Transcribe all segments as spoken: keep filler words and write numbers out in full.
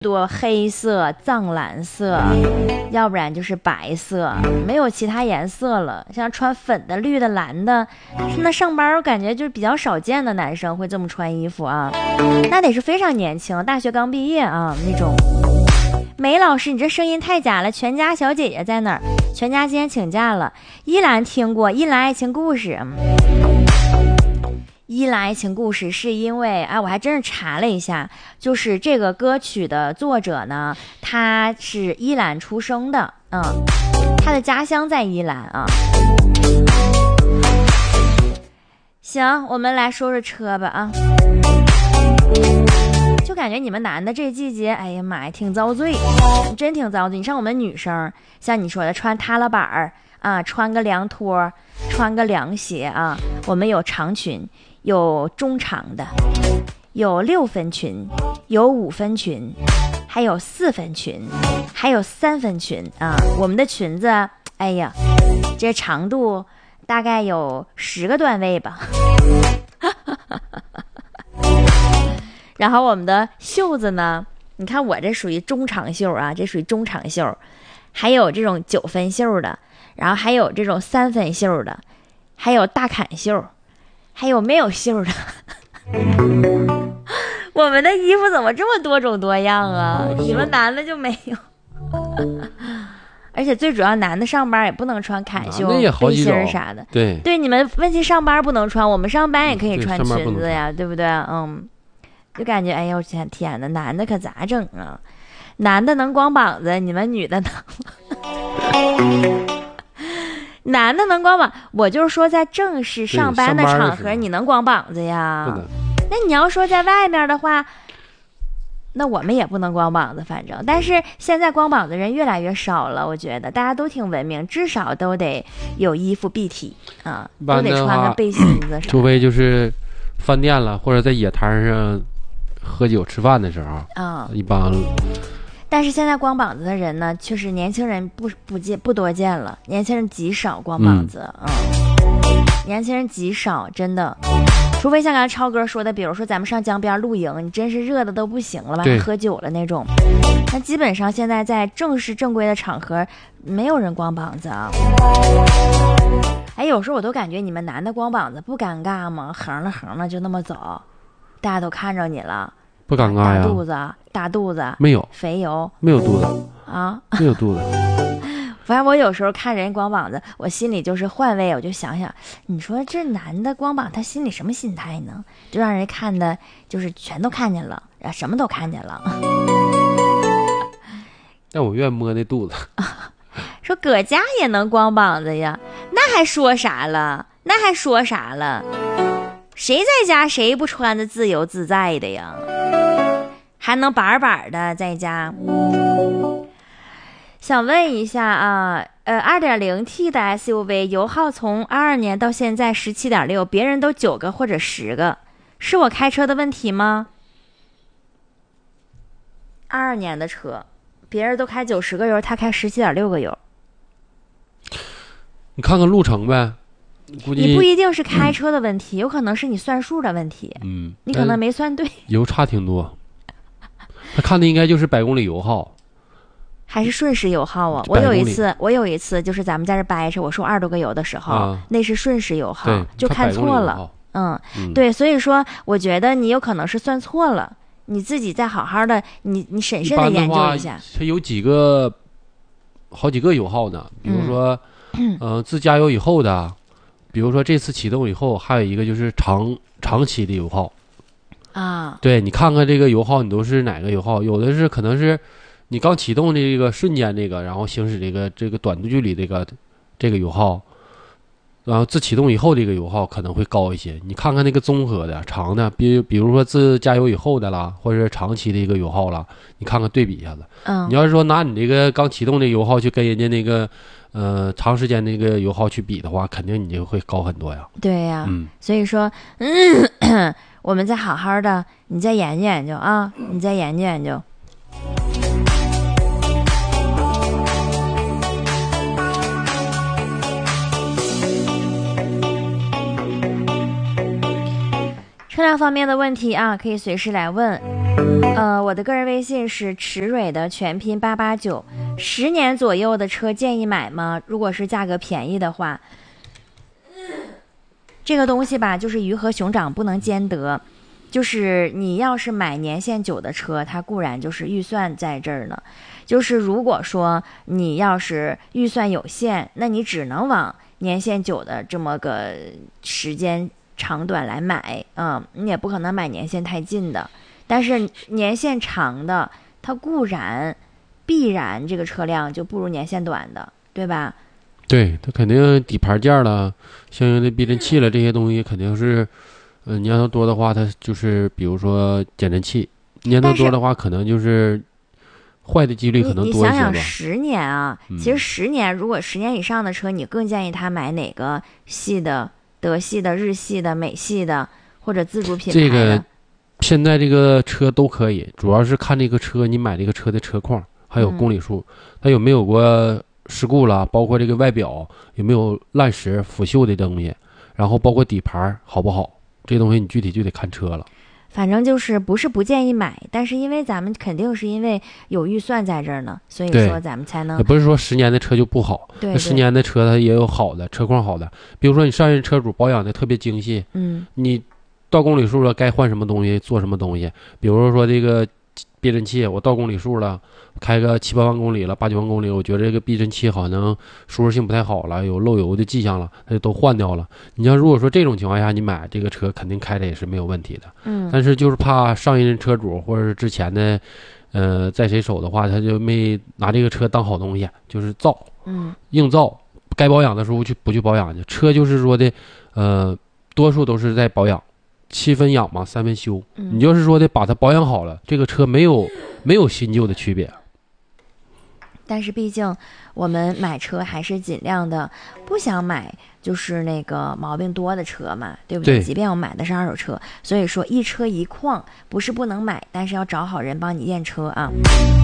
多黑色、藏蓝色，要不然就是白色，没有其他颜色了。像穿粉的、绿的、蓝的，那上班我感觉就是比较少见的男生会这么穿衣服啊，那得是非常年轻，大学刚毕业啊那种。梅老师，你这声音太假了，全家小姐姐在哪儿？全家今天请假了。依兰听过《依兰爱情故事》。依兰爱情故事是因为啊，我还真是查了一下，就是这个歌曲的作者呢，他是依兰出生的，嗯，他的家乡在依兰啊。行，我们来说说车吧啊。就感觉你们男的这季节，哎呀妈呀，挺遭罪，真挺遭罪。你像我们女生，像你说的穿踏拉板儿啊，穿个凉拖，穿个凉鞋啊，我们有长裙。有中长的，有六分裙，有五分裙，还有四分裙，还有三分裙啊！我们的裙子，哎呀，这长度大概有十个段位吧。然后我们的袖子呢，你看我这属于中长袖啊，这属于中长袖，还有这种九分袖的，然后还有这种三分袖的，还有大坎袖。还有没有袖的？我们的衣服怎么这么多种多样啊？你们男的就没有？而且最主要，男的上班也不能穿坎袖、背心啥的。 对对，你们问题上班不能穿，我们上班也可以穿裙子呀， 对, 对不对？嗯，就感觉哎呦天天的，男的可咋整啊？男的能光膀子，你们女的能？男的能光膀，我就是说在正式上班的场合你能光膀子呀。那你要说在外面的话，那我们也不能光膀子，反正但是现在光膀子人越来越少了，我觉得大家都挺文明，至少都得有衣服蔽体啊，都得穿个背心子。 除非就是饭店了，或者在野摊上喝酒吃饭的时候啊、嗯，一般。 但是现在光膀子的人呢，确实年轻人不不见不多见了，年轻人极少光膀子，嗯，嗯年轻人极少，真的，除非像刚才超哥说的，比如说咱们上江边露营，你真是热的都不行了吧，喝酒了那种，那基本上现在在正式正规的场合，没有人光膀子啊。哎，有时候我都感觉你们男的光膀子不尴尬吗？横了横了就那么走，大家都看着你了。 不尴尬呀， 大肚子，大肚子没有， 肥油没有肚子啊， 没有肚子。 反正我有时候看人光膀子，我心里就是换位，我就想想，你说这男的光膀，他心里什么心态呢？就让人看的，就是全都看见了，什么都看见了。 但我愿摸那肚子。 说搁家也能光膀子呀，那还说啥了？那还说啥了？谁在家谁不穿的自由自在的呀？还能板板的在家。想问一下啊，呃 二点零 T 的 S U V 油耗从二二年到现在 十七点六， 别人都九个或者十个，是我开车的问题吗？二二年的车，别人都开九十个油，他开十七点六个油。 你看看路程呗，估计你不一定是开车的问题、嗯、有可能是你算数的问题。 嗯， 你可能没算对， 油差挺多。他看的应该就是百公里油耗， 还是瞬时油耗啊？我有一次，我有一次就是咱们在这掰扯，我说二十多个油的时候、啊，那是瞬时油耗，就看错了。嗯，嗯对，所以说我觉得你有可能是算错了，你自己再好好的，你你审慎的研究一下。 它有几个，好几个油耗呢，比如说，嗯、呃，自加油以后的，比如说这次启动以后，还有一个就是长长期的油耗。 啊， 对，你看看这个油耗，你都是哪个油耗？有的是可能是你刚启动这个瞬间这个，然后行驶这个这个短距离这个这个油耗，然后自启动以后这个油耗可能会高一些。你看看那个综合的长的，比比如说自加油以后的啦，或者是长期的一个油耗啦，你看看对比一下子。 嗯， 你要是说拿你这个刚启动的油耗去跟人家那个呃长时间那个油耗去比的话，肯定你就会高很多呀。 对呀， 嗯， 所以说，嗯。我们再好好的，你再研究研究啊，你再研究研究。车辆方面的问题啊，可以随时来问。 呃，我的个人微信是池蕊的全拼八八九。十年左右的车建议买吗？如果是价格便宜的话，这个东西吧，就是鱼和熊掌不能兼得。就是你要是买年限久的车，它固然就是预算在这儿呢。就是如果说你要是预算有限，那你只能往年限久的这么个时间长短来买，嗯，你也不可能买年限太近的。但是年限长的，它固然必然这个车辆就不如年限短的，对吧？ 对，它肯定底盘件了，相应的避震器了，这些东西肯定是，嗯、呃，年头多的话，它就是比如说减震器，年头多的话，可能就是坏的几率可能多一些吧。 你, 你想想，十年啊， 嗯、 其实十年，如果十年以上的车，你更建议他买哪个系的？德系的、日系的、美系的，或者自主品牌的。 这个现在这个车都可以，主要是看这个车你买这个车的车况，还有公里数，嗯、它有没有过事故了，包括这个外表有没有烂蚀、腐锈的东西，然后包括底盘好不好，这东西你具体就得看车了。 反正就是不是不建议买，但是因为咱们肯定是因为有预算在这儿呢，所以说咱们才能。 也不是说十年的车就不好， 对， 那十年的车它也有好的车况好的，比如说你上任车主保养的特别精细， 嗯， 你到公里数了该换什么东西做什么东西，比如说这个避震器，我到公里数了，开个七八万公里了，八九万公里，我觉得这个避震器好像舒适性不太好了，有漏油的迹象了，它就都换掉了。你像如果说这种情况下，你买这个车肯定开的也是没有问题的。 嗯， 但是就是怕上一任车主或者是之前的，呃，在谁手的话，他就没拿这个车当好东西，就是造， 嗯， 硬造，该保养的时候去不去保养去。车就是说的，呃，多数都是在保养。七分养嘛，三分修。 嗯、 你就是说的把它保养好了，这个车没有没有新旧的区别。 但是毕竟我们买车还是尽量的不想买就是那个毛病多的车嘛，对不对？ 对， 即便我买的是二手车，所以说一车一况不是不能买，但是要找好人帮你验车啊。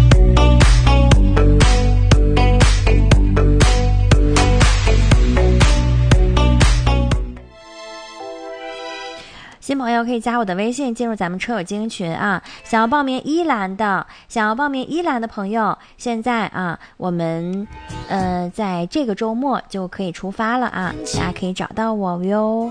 新朋友可以加我的微信进入咱们车友精英群啊，想要报名一栏的想要报名一栏的朋友，现在啊我们呃在这个周末就可以出发了啊，大家可以找到我哟。